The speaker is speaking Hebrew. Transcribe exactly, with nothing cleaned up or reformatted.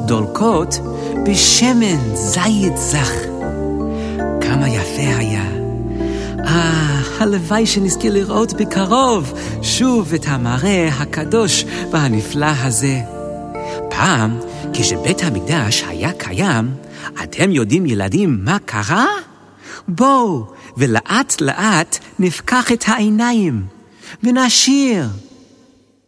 דולקות בשמן זית זך. כמה יפה היה. אה, הלוואי שנזכה לראות בקרוב שוב את המראה הקדוש והנפלא הזה. פעם, כשבית המקדש היה קיים, אתם יודעים ילדים מה קרה? בואו, ולאט לאט נפקח את העיניים ונשיר.